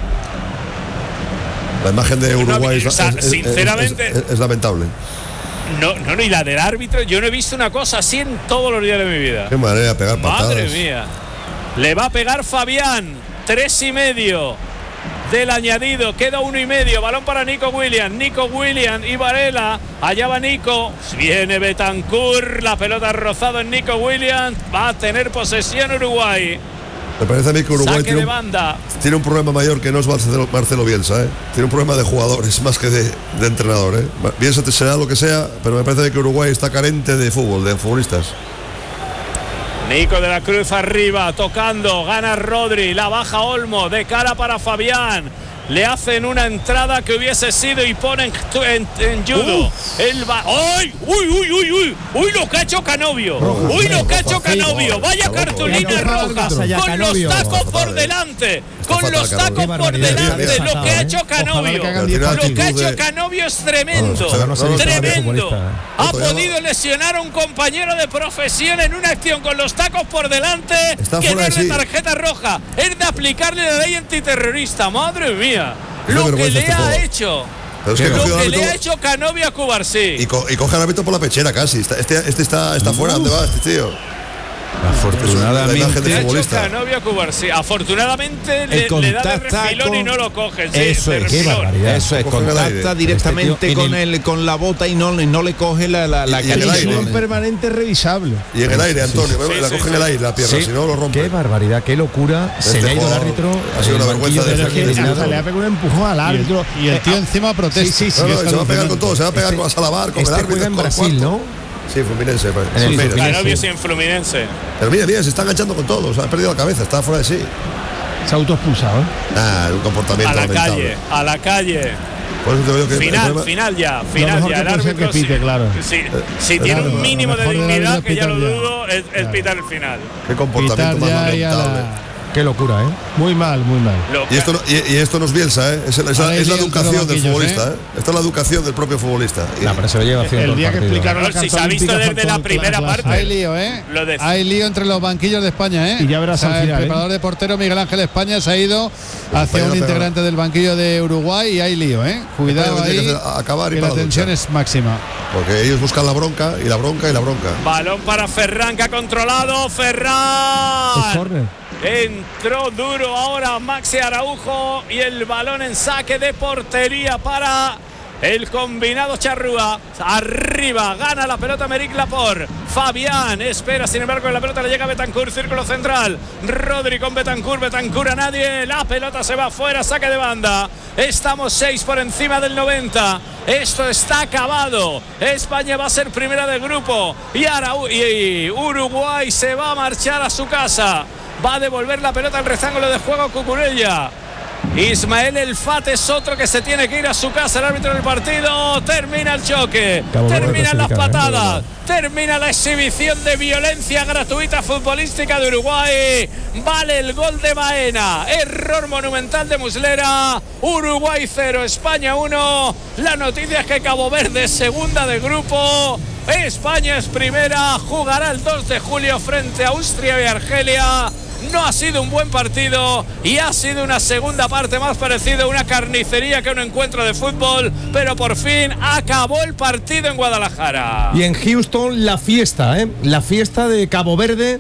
La imagen de Uruguay no, o sea, es, es, sinceramente es, es, es lamentable. No, no, no, y la del árbitro, yo no he visto una cosa así en todos los días de mi vida. Qué manera de pegar patadas. Madre mía. Le va a pegar Fabián, tres y medio del añadido, queda uno y medio, balón para Nico Williams, Nico Williams y Varela, allá va Nico, viene Betancur, la pelota rozado en Nico Williams, va a tener posesión Uruguay. Me parece a mí que Uruguay tiene un, banda. tiene un problema mayor que no es Marcelo, Marcelo Bielsa, ¿eh? Tiene un problema de jugadores más que de, de entrenador, ¿eh? Bielsa será lo que sea, pero me parece que Uruguay está carente de fútbol, de futbolistas. Nico de la Cruz arriba, tocando, gana Rodri, la baja Olmo, de cara para Fabián. Le hacen una entrada que hubiese sido y ponen en, en judo. Él va. ¡Ay! ¡Uy, uy, uy, uy! ¡Uy, lo que ha hecho Canovio! Rojo, ¡Uy, lo que ha hecho Canovio! ¡Vaya cartulina roja! Con los tacos por delante. Con los tacos por delante. Lo que ha hecho Canovio. Lo que ha hecho Canovio es tremendo. Tremendo. Ha podido lesionar a un compañero de profesión en una acción con los tacos por delante. Que no es de tarjeta roja. Es de aplicarle la ley antiterrorista. ¡Madre mía! Lo que le ha hecho. Es que lo que le ha hecho Canovio a Cubarsí. Y, co y coge al árbitro por la pechera casi. Este, este está, está fuera. ¿Dónde va este tío? Afortunadamente, le ha hecho Canovio a Cubarsí. Afortunadamente le, le da de refilón y no lo coge. Sí, eso es, qué barbaridad. Eso es, contacta directamente con el con la bota y no, y no le coge la la, la calidad permanente revisable. Y en el aire, Antonio, sí, la sí, coge en el aire la pierna, sí. Si no lo rompe. Qué barbaridad, qué locura. Este se le ha ido el árbitro. Ha sido una vergüenza de le ha pegado un empujón al árbitro y el tío encima protesta. Sí, sí, se va a pegar con todo, se va a pegar con Salabar, con el árbitro en Brasil, ¿no? Sí, Fluminense. Pues. Sí, sí, Canovio sin Fluminense. Pero mira, mira, se está enganchando con todo. O sea, ha perdido la cabeza, está fuera de sí. Se ha autoexpulsado, ¿eh? Ah, un comportamiento a la lamentable. calle, a la calle. Por eso te digo que final, problema... final ya, final ya. El árbitro, que pite, si, claro. Si, si eh, tiene un mínimo de dignidad, que ya lo dudo, es, es claro. Pitar el final. Qué comportamiento más lamentable. Qué locura, ¿eh? Muy mal, muy mal. Y esto, no, y, y esto no es Bielsa, ¿eh? Es, es, es, es la educación del futbolista, ¿eh? ¿eh? Esta es la educación del propio futbolista. No, pero se lo lleva haciendo el día que explicaron no, si se ha visto desde la primera parte. Hay lío, ¿eh? Lo de... Hay lío entre los banquillos de España, ¿eh? Y ya verás o sea, al final, el preparador ¿eh? de portero Miguel Ángel España se ha ido hacia un integrante del banquillo de Uruguay y hay lío, ¿eh? Cuidado ahí, que, acabar y que la tensión es máxima. Porque ellos buscan la bronca y la bronca y la bronca. Balón para Ferran, que ha controlado. Ferran. Entró duro ahora Maxi Araujo y el balón en saque de portería para el combinado charrúa. Arriba, gana la pelota Meric Laporte. Fabián espera, sin embargo, la pelota le llega a Betancur, círculo central. Rodri con Betancur, Betancur a nadie. La pelota se va fuera, saque de banda. Estamos seis por encima del noventa. Esto está acabado. España va a ser primera del grupo. Y, Arau y Uruguay se va a marchar a su casa. Va a devolver la pelota al rectángulo de juego Cucurella. Ismael El Fat es otro que se tiene que ir a su casa. El árbitro del partido. Termina el choque. Terminan las patadas. Termina la exhibición de violencia gratuita futbolística de Uruguay. Vale el gol de Baena. Error monumental de Muslera. Uruguay cero, España uno. La noticia es que Cabo Verde es segunda de grupo. España es primera. Jugará el dos de julio frente a Austria y Argelia. No ha sido un buen partido y ha sido una segunda parte más parecida a una carnicería que un encuentro de fútbol, pero por fin acabó el partido en Guadalajara. Y en Houston la fiesta, ¿eh? La fiesta de Cabo Verde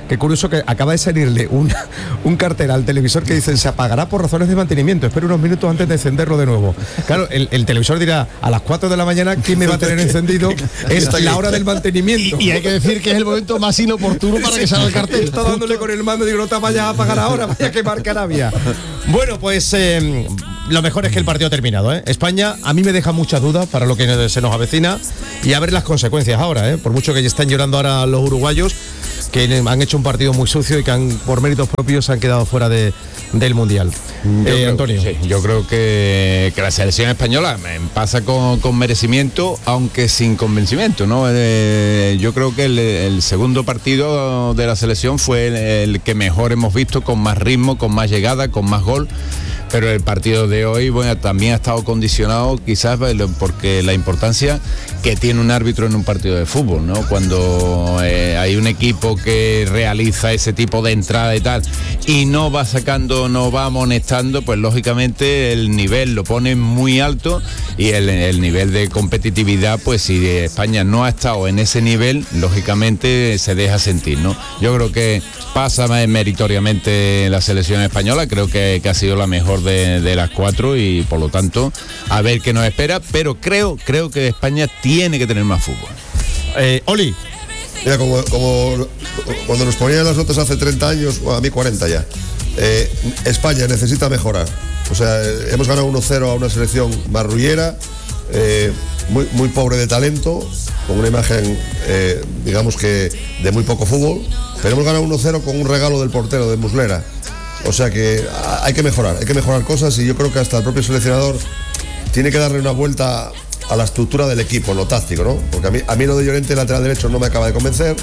qué curioso que acaba de salirle un, un cartel al televisor que dice se apagará por razones de mantenimiento, espera unos minutos antes de encenderlo de nuevo. Claro, el, el televisor dirá, a las cuatro de la mañana, ¿quién me va a tener encendido? Es la hora del mantenimiento. Y, y hay que decir que es el momento más inoportuno para que salga el cartel. Está dándole con el mando y digo, no te vayas a apagar ahora, vaya que marca Arabia. Bueno, pues eh, lo mejor es que el partido ha terminado, ¿eh? España a mí me deja muchas dudas para lo que se nos avecina y a ver las consecuencias ahora, ¿eh? Por mucho que ya están llorando ahora los uruguayos, que han hecho un partido muy sucio y que han, por méritos propios, se han quedado fuera de, del Mundial. Yo eh, creo, Antonio. Sí, yo creo que, que la selección española pasa con, con merecimiento, aunque sin convencimiento, ¿no? Eh, yo creo que el, el segundo partido de la selección fue el, el que mejor hemos visto, con más ritmo, con más llegada, con más gol. Pero el partido de hoy, bueno, también ha estado condicionado quizás porque la importancia que tiene un árbitro en un partido de fútbol, ¿no? Cuando eh, hay un equipo que realiza ese tipo de entrada y tal y no va sacando, no va amonestando, pues lógicamente el nivel lo pone muy alto y el, el nivel de competitividad, pues si España no ha estado en ese nivel, lógicamente se deja sentir, ¿no? Yo creo que pasa meritoriamente la selección española, creo que, que ha sido la mejor De, de las cuatro y por lo tanto a ver qué nos espera, pero creo creo que España tiene que tener más fútbol. eh, Oli, mira, como, como cuando nos ponían las notas hace treinta años, bueno, a mí cuarenta ya, eh, España necesita mejorar, o sea, eh, hemos ganado uno cero a una selección marrullera, eh, muy, muy pobre de talento, con una imagen eh, digamos que de muy poco fútbol, pero hemos ganado uno cero con un regalo del portero de Muslera. O sea que hay que mejorar, hay que mejorar cosas y yo creo que hasta el propio seleccionador tiene que darle una vuelta a la estructura del equipo, lo táctico, ¿no? Porque a mí, a mí lo de Llorente, lateral derecho, no me acaba de convencer.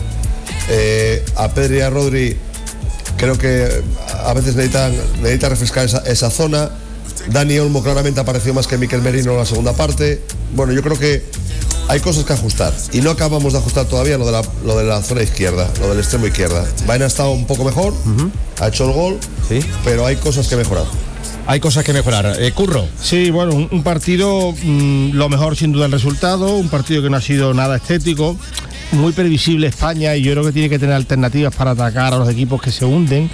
Eh, a Pedri y a Rodri creo que a veces necesitan, necesitan refrescar esa, esa zona. Dani Olmo claramente apareció más que Mikel Merino en la segunda parte. Bueno, yo creo que hay cosas que ajustar y no acabamos de ajustar todavía lo de la, lo de la zona izquierda, lo del extremo izquierda. Vaina ha estado un poco mejor, uh-huh. ha hecho el gol, sí, pero hay cosas que mejorar. Hay cosas que mejorar. Eh, Curro. Sí, bueno, un, un partido, mmm, lo mejor sin duda el resultado, un partido que no ha sido nada estético, muy previsible España, y yo creo que tiene que tener alternativas para atacar a los equipos que se hunden,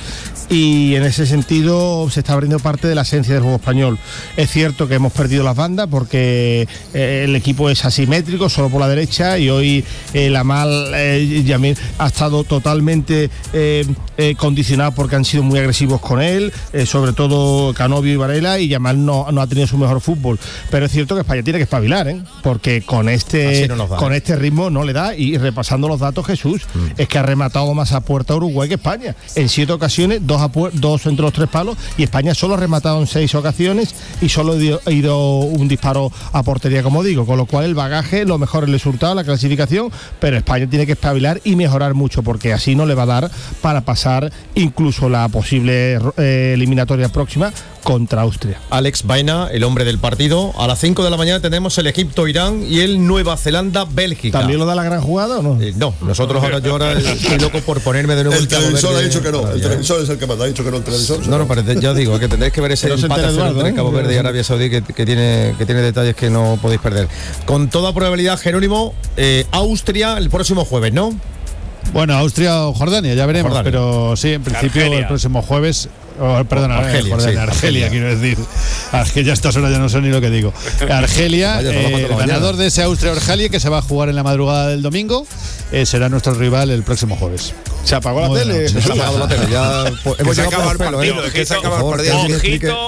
y en ese sentido se está abriendo parte de la esencia del juego español. Es cierto que hemos perdido las bandas porque eh, el equipo es asimétrico, solo por la derecha, y hoy eh, Lamal eh, Yamil ha estado totalmente eh, eh, condicionado porque han sido muy agresivos con él, eh, sobre todo Canovio y Varela, y Yamal no, no ha tenido su mejor fútbol. Pero es cierto que España tiene que espabilar, ¿eh? Porque con este, no da, con ¿eh? este ritmo no le da. Y repasando los datos, Jesús, mm. es que ha rematado más a puerta Uruguay que España. En siete ocasiones, dos, a pu- dos entre los tres palos, y España solo ha rematado en seis ocasiones y solo ha ido un disparo a portería, como digo. Con lo cual el bagaje, lo mejor el resultado, la clasificación, pero España tiene que espabilar y mejorar mucho, porque así no le va a dar para pasar incluso la posible eh, eliminatoria próxima contra Austria. Alex Baena, el hombre del partido. A las cinco de la mañana tenemos el Egipto-Irán y el Nueva Zelanda-Bélgica. ¿También lo da la gran jugada o no? Eh, no, nosotros ahora, yo ahora estoy loco por ponerme de nuevo el, el televisor ha dicho que no, el televisor es el que manda, ha dicho que no el televisor. No, no, parece, ya digo, que tendréis que ver ese empate Eduardo, entre ¿eh? Cabo Verde y Arabia Saudí, que, que, tiene, que tiene detalles que no podéis perder. Con toda probabilidad, Jerónimo, eh, Austria el próximo jueves, ¿no? Bueno, Austria o Jordania, ya veremos, Jordania. Pero sí, en principio Argelia. El próximo jueves, oh, perdón, Argelia, Jordania, sí, Argelia, Argelia, quiero decir, Argelia, ya a estas horas ya no sé ni lo que digo. Argelia, Vaya, eh, el ganador de ese Austria-Argelia, que se va a jugar en la madrugada del domingo, eh, será nuestro rival el próximo jueves. Se apagó la tele. Se ha apagado la tele. Ya pues, hemos acabado el partido. ¿eh? Que se acaba el partido. Ojito,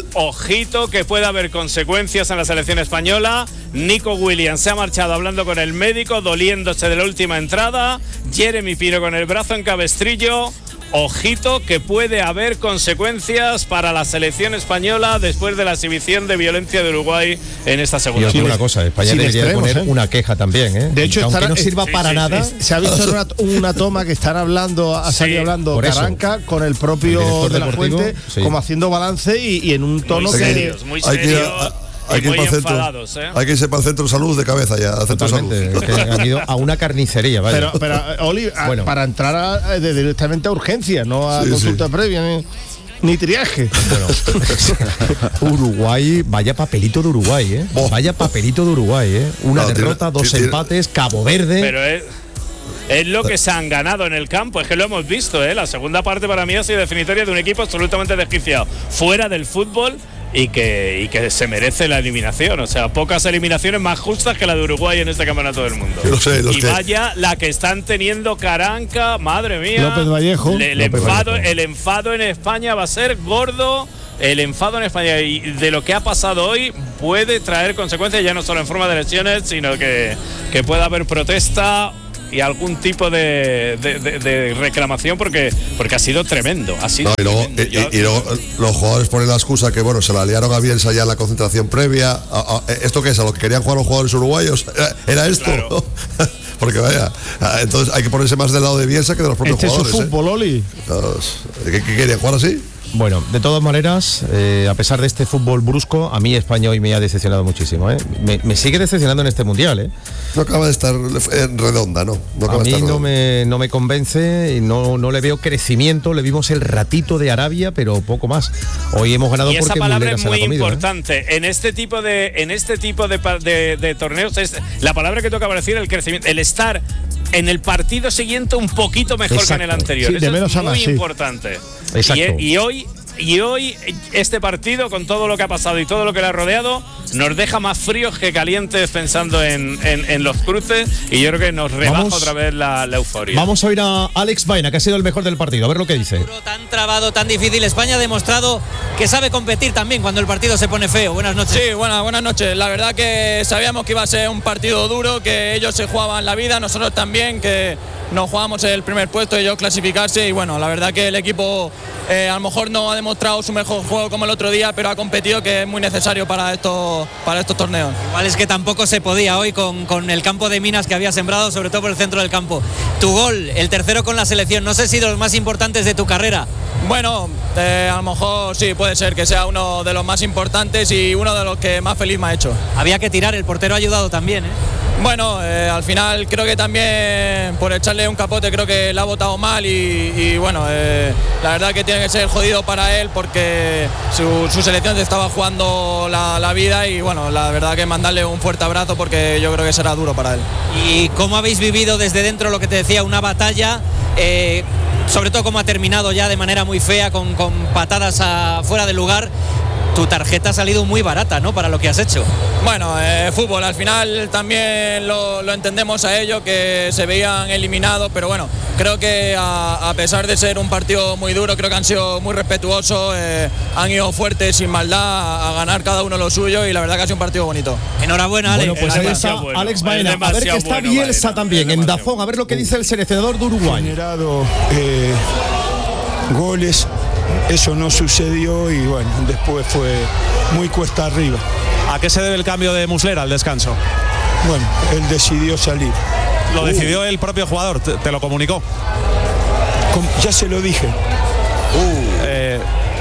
ojito, que puede haber consecuencias en la selección española. Nico Williams se ha marchado hablando con el médico, doliéndose de la última entrada. Jeremy Pino con el brazo en cabestrillo. Ojito, que puede haber consecuencias para la selección española después de la exhibición de violencia de Uruguay en esta segunda. Y os digo una cosa, España sin debería extremos, poner ¿eh? una queja también, ¿eh? De hecho, aunque estará, no sirva sí, para sí, nada. sí. Se ha visto una, una toma que están hablando, ha salido sí, hablando Carranca con el propio el de la Fuente, sí, como haciendo balance y, y en un tono muy que serios, muy serios. Hay que, ir para centro, ¿eh? hay que irse para el centro de salud de cabeza ya. Centro Totalmente, salud. que han ido a una carnicería, vaya. Pero, pero Oli, a, bueno. para entrar a, a, directamente a urgencia, no a sí, consulta sí. previa, ni, ni triaje. Bueno, Uruguay, vaya papelito de Uruguay, ¿eh? Oh. Vaya papelito de Uruguay, ¿eh? Una no, derrota, tiene, dos tiene, empates, Cabo Verde. Pero es... es lo que se han ganado en el campo. Es que lo hemos visto, ¿eh? La segunda parte para mí ha sido definitoria de un equipo absolutamente desquiciado, fuera del fútbol y que, y que se merece la eliminación. O sea, pocas eliminaciones más justas que la de Uruguay en este campeonato del mundo. Lo sé, lo y sé. vaya la que están teniendo Caranca, madre mía. López Vallejo. Le, el, López enfado, Vallejo. el enfado en España va a ser gordo. El enfado en España y de lo que ha pasado hoy puede traer consecuencias ya no solo en forma de lesiones, sino que, que pueda haber protesta y algún tipo de, de, de, de reclamación porque porque ha sido tremendo. Ha sido no, y, luego, tremendo. y, Yo, y, y luego los jugadores ponen la excusa que bueno, se la liaron a Bielsa ya en la concentración previa. A, a, ¿Esto qué es? ¿A lo que querían jugar los jugadores uruguayos? ¿Era, era esto? Claro. Porque vaya, entonces hay que ponerse más del lado de Bielsa que de los propios Este jugadores. es su fútbol, ¿eh? Oli. ¿Qué, qué querían jugar así? Bueno, de todas maneras, eh, a pesar de este fútbol brusco, a mí España hoy me ha decepcionado muchísimo. ¿eh? Me, me sigue decepcionando en este mundial. ¿eh? No acaba de estar en redonda, ¿no? no acaba a mí de estar no me, no me convence y no, no le veo crecimiento. Le vimos el ratito de Arabia, pero poco más. Hoy hemos ganado y esa porque palabra Muslera es se la muy ha comido, importante. ¿eh? En este tipo de en este tipo de, de, de torneos es la palabra que toca decir el crecimiento, el estar en el partido siguiente un poquito mejor Exacto. que en el anterior. Sí, Eso de menos es a muy más, sí. importante. Exacto. Y, y hoy Y hoy este partido, con todo lo que ha pasado y todo lo que le ha rodeado, nos deja más fríos que calientes pensando en, en, en los cruces, y yo creo que nos rebaja Vamos, otra vez la, la euforia. Vamos a oír a Alex Baena, que ha sido el mejor del partido, a ver lo que dice. Tan trabado, tan difícil. España ha demostrado que sabe competir también cuando el partido se pone feo. Buenas noches. Sí, buenas, buenas noches. La verdad que sabíamos que iba a ser un partido duro, que ellos se jugaban la vida, nosotros también, que nos jugamos el primer puesto y ellos clasificarse, y bueno, la verdad que el equipo eh, a lo mejor no ha demostrado su mejor juego como el otro día, pero ha competido, que es muy necesario para estos, para estos torneos. Igual es que tampoco se podía hoy con, con el campo de minas que había sembrado, sobre todo por el centro del campo. Tu gol, el tercero con la selección, no sé si de los más importantes de tu carrera. Bueno, eh, a lo mejor sí, puede ser que sea uno de los más importantes y uno de los que más feliz me ha hecho. Había que tirar, el portero ha ayudado también, ¿eh? Bueno, eh, al final creo que también por echarle un capote creo que la ha botado mal y, y bueno, eh, la verdad que tiene que ser jodido para él porque su, su selección se estaba jugando la, la vida, y bueno, la verdad que mandarle un fuerte abrazo porque yo creo que será duro para él. ¿Y cómo habéis vivido desde dentro lo que te decía, una batalla? Eh, sobre todo cómo ha terminado ya de manera muy fea, con, con patadas a, fuera del lugar. Tu tarjeta ha salido muy barata, ¿no?, para lo que has hecho. Bueno, eh, fútbol, al final también lo, lo entendemos a ellos, que se veían eliminados, pero bueno, creo que a, a pesar de ser un partido muy duro, creo que han sido muy respetuosos, eh, han ido fuertes, sin maldad, a, a ganar cada uno lo suyo, y la verdad que ha sido un partido bonito. Enhorabuena, Alex. Bueno, pues ahí está bueno, Alex Baena. A ver que está bueno, Bielsa Baena, también, en Dazón, a ver lo que dice el seleccionador de Uruguay. Generado eh, goles. Eso no sucedió y bueno, después fue muy cuesta arriba. ¿A qué se debe el cambio de Muslera al descanso? Bueno, él decidió salir. ¿Lo uh. decidió el propio jugador? ¿Te, te lo comunicó? Com ya se lo dije. Uh. Eh,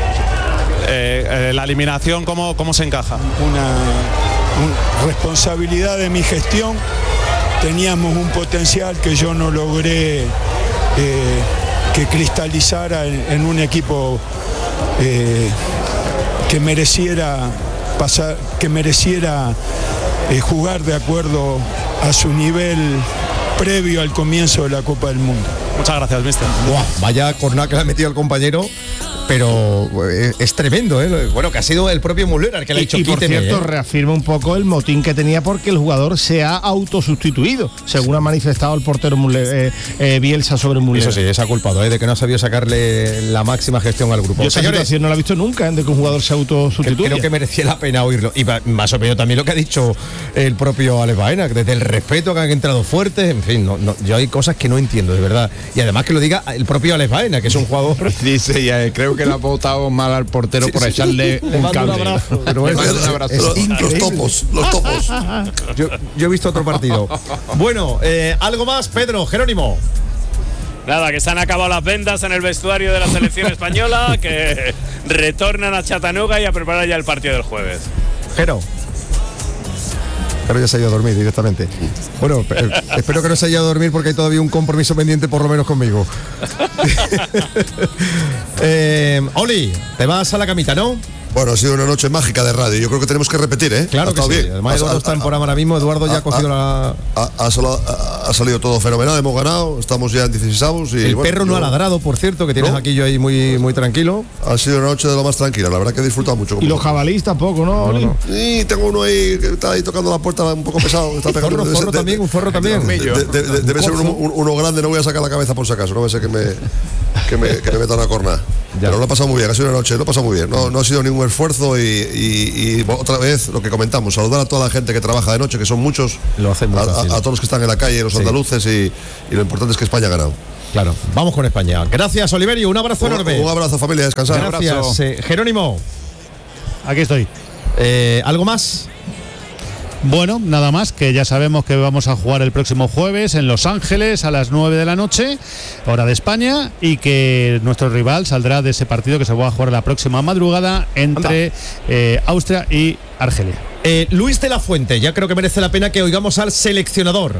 eh, la eliminación, ¿cómo, cómo se encaja? Una, una responsabilidad de mi gestión. Teníamos un potencial que yo no logré eh, que cristalizara en, en un equipo eh, que mereciera pasar, que mereciera eh, jugar de acuerdo a su nivel previo al comienzo de la Copa del Mundo. Muchas gracias, mister. Buah, vaya cornada que le ha metido al compañero. Pero es, es tremendo, ¿eh? Bueno, que ha sido el propio Muslera el que le ha dicho. Y, y por quíteme, cierto, ¿eh? reafirma un poco el motín que tenía porque el jugador se ha autosustituido, según ha manifestado el portero Muslera, eh, eh, Bielsa sobre Muslera. Eso sí, se ha culpado, ¿eh? De que no ha sabido sacarle la máxima gestión al grupo. Yo esa Señores, situación no la he visto nunca, ¿eh? De que un jugador se autosustituya. Creo que merecía la pena oírlo. Y más o menos también lo que ha dicho el propio Alex Baena, desde el respeto, que han entrado fuertes. En fin, no, no, yo hay cosas que no entiendo, de verdad. Y además que lo diga el propio Alex Baena, que es un jugador. Dice, ya, creo que le ha votado mal al portero, sí, por sí, echarle sí, un cable. Un abrazo. Pero es, un abrazo. Es los, los topos, los topos. Yo, yo he visto otro partido. Bueno, eh, algo más, Pedro, Jerónimo. Nada, que se han acabado las vendas en el vestuario de la selección española, que retornan a Chattanooga y a preparar ya el partido del jueves. Jero. Pero ya se ha ido a dormir directamente. Bueno, eh, espero que no se haya ido a dormir porque hay todavía un compromiso pendiente, por lo menos conmigo. eh, Oli, te vas a la camita, ¿no? Bueno, ha sido una noche mágica de radio. Yo creo que tenemos que repetir, ¿eh? Claro que sí. Bien. Además, Eduardo está en programa ahora mismo. Eduardo ya ha cogido la... Ha, ha, ha, ha salido todo fenomenal. Hemos ganado. Estamos ya en dieciséis y... El bueno, perro no yo... ha ladrado, por cierto, que tienes ¿no? aquí yo ahí muy, muy tranquilo. Ha sido una noche de lo más tranquila. La verdad que he disfrutado mucho. Y los jabalíes tampoco, ¿no? no, no. Y tengo uno ahí que está ahí tocando la puerta un poco pesado. Está pegando. Forro, forro de, también, un forro también. De, de, de, de, debe ser uno, uno grande. No voy a sacar la cabeza por si acaso. No va a ser que me, que me, que me meta una corna. Ya. Pero lo he pasado muy bien. Ha sido una noche. Lo he pasado muy bien. No, no ha sido ningún esfuerzo y, y, y otra vez lo que comentamos, saludar a toda la gente que trabaja de noche, que son muchos, lo hacemos a, a, a todos los que están en la calle, los sí. andaluces y, y lo importante es que España ha ganado. Claro, vamos con España. Gracias, Oliverio, un abrazo un, enorme. Un abrazo, familia, descansar. Gracias, eh, Jerónimo. Aquí estoy. Eh, ¿Algo más? Bueno, nada más, que ya sabemos que vamos a jugar el próximo jueves en Los Ángeles a las nueve de la noche, hora de España, y que nuestro rival saldrá de ese partido que se va a jugar la próxima madrugada entre eh, Austria y Argelia. Eh, Luis de la Fuente, ya creo que merece la pena que oigamos al seleccionador.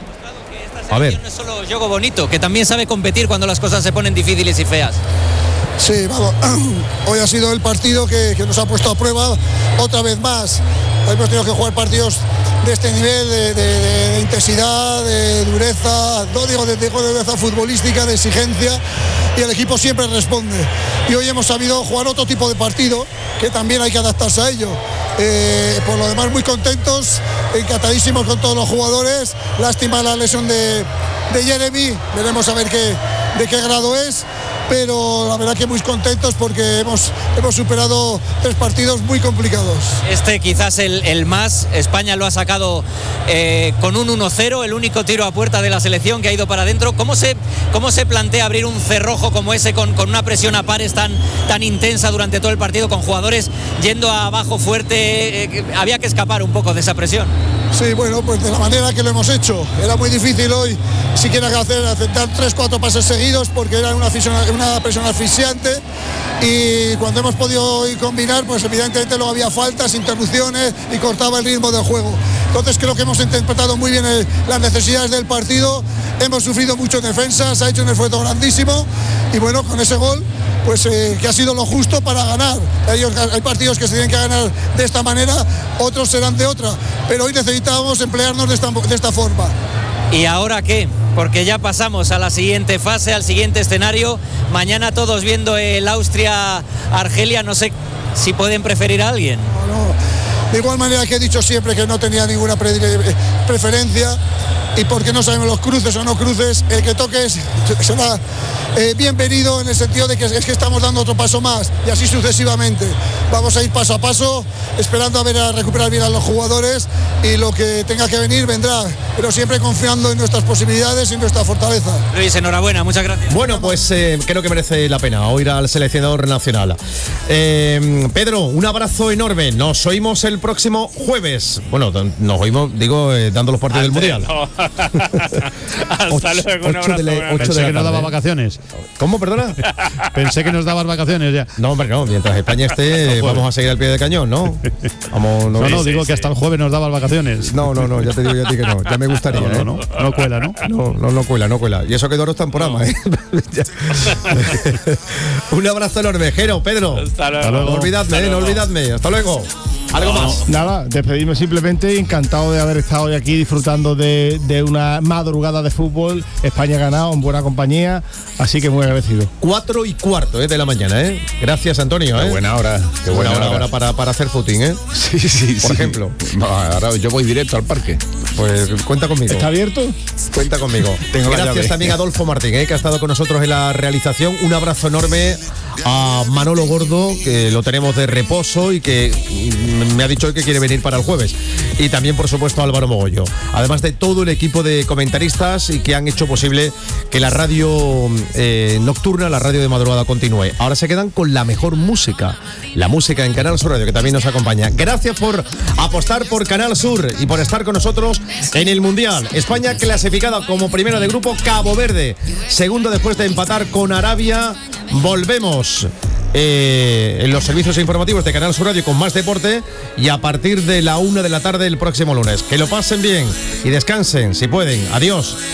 A ver. No es solo juego bonito, que también sabe competir cuando las cosas se ponen difíciles y feas. Sí, vamos, hoy ha sido el partido que, que nos ha puesto a prueba otra vez más. Hemos tenido que jugar partidos de este nivel, de, de, de intensidad, de dureza, no digo de, de dureza futbolística, de exigencia, y el equipo siempre responde. Y hoy hemos sabido jugar otro tipo de partido, que también hay que adaptarse a ello. Eh, por lo demás, muy contentos, encantadísimos con todos los jugadores. Lástima la lesión de, de Jeremy, veremos a ver qué, de qué grado es. Pero la verdad que muy contentos porque hemos, hemos superado tres partidos muy complicados. Este quizás el, el más, España lo ha sacado eh, con un uno cero, el único tiro a puerta de la selección que ha ido para adentro. ¿Cómo se, cómo se plantea abrir un cerrojo como ese con, con una presión a pares tan, tan intensa durante todo el partido, con jugadores yendo abajo fuerte? Eh, había que escapar un poco de esa presión. Sí, bueno, pues de la manera que lo hemos hecho. Era muy difícil hoy siquiera hacer, aceptar tres, cuatro pases seguidos porque era una, una presión asfixiante, y cuando hemos podido combinar, pues evidentemente luego había faltas, interrupciones y cortaba el ritmo del juego. Entonces creo que hemos interpretado muy bien el, las necesidades del partido, hemos sufrido mucho en defensa, se ha hecho un esfuerzo grandísimo y bueno, con ese gol pues eh, que ha sido lo justo para ganar. Hay, hay partidos que se tienen que ganar de esta manera, otros serán de otra, pero hoy necesitábamos emplearnos de esta, de esta forma. ¿Y ahora qué? Porque ya pasamos a la siguiente fase, al siguiente escenario. Mañana todos viendo el Austria-Argelia, no sé si pueden preferir a alguien. No, no. De igual manera que he dicho siempre que no tenía ninguna pre preferencia, y porque no sabemos los cruces o no cruces, el que toque será eh, bienvenido, en el sentido de que es que estamos dando otro paso más, y así sucesivamente. Vamos a ir paso a paso, esperando a ver a recuperar bien a los jugadores, y lo que tenga que venir vendrá, pero siempre confiando en nuestras posibilidades y en nuestra fortaleza. Luis, enhorabuena, muchas gracias. Bueno, pues eh, creo que merece la pena oír al seleccionador nacional. Eh, Pedro, un abrazo enorme. Nos oímos el próximo jueves. Bueno, nos oímos, digo, eh, dando los partidos del Mundial. No. Hasta luego, un abrazo. De la, Pensé de que nos daba vacaciones. ¿Cómo, perdona? Pensé que nos dabas vacaciones ya. No, hombre, no. Mientras España esté, vamos a seguir al pie del cañón, ¿no? Vamos, no, no, no sí, digo sí, que hasta el jueves nos dabas vacaciones. No, no, no, ya te digo yo a ti que no. Ya me gustaría, no, no, ¿eh? No, no, no cuela, ¿no? No, no, no cuela, no cuela. Y eso que Doro está en programa, no. ¿eh? Un abrazo enorme, Jero, Pedro. Hasta luego. No olvidadme, ¿eh? No olvidadme. Hasta luego. ¿Algo más? Nada, despedirme simplemente, encantado de haber estado hoy aquí disfrutando de, de una madrugada de fútbol. España ha ganado en buena compañía, así que muy agradecido. Cuatro y cuarto ¿eh? de la mañana, ¿eh? Gracias, Antonio, ¿eh? Qué buena hora. Qué buena, buena hora, hora para, para hacer footing, ¿eh? Sí, sí, Por sí. ejemplo. No, ahora yo voy directo al parque. Pues cuenta conmigo. ¿Está abierto? Cuenta conmigo. Tengo la Gracias llave. También a Adolfo Martín, ¿eh? que ha estado con nosotros en la realización. Un abrazo enorme a Manolo Gordo, que lo tenemos de reposo y que me ha dicho hoy que quiere venir para el jueves. Y también, por supuesto, a Álvaro Mogollo. Además de todo el equipo de comentaristas y que han hecho posible que la radio eh, nocturna, la radio de madrugada continúe. Ahora se quedan con la mejor música. La música en Canal Sur Radio, que también nos acompaña. Gracias por apostar por Canal Sur y por estar con nosotros en el Mundial. España clasificada como primera de grupo, Cabo Verde segundo después de empatar con Arabia. Volvemos eh, en los servicios informativos de Canal Sur Radio con más deporte, y a partir de la una de la tarde el próximo lunes. Que lo pasen bien y descansen si pueden. Adiós.